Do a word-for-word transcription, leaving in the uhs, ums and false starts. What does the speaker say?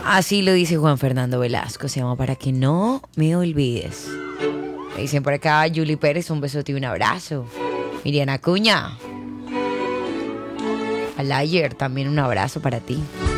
Así lo dice Juan Fernando Velasco. Se llama Para que no me olvides. Me dicen por acá, Julie Pérez, un besote y un abrazo. Miriam Acuña. Alayer, también un abrazo para ti.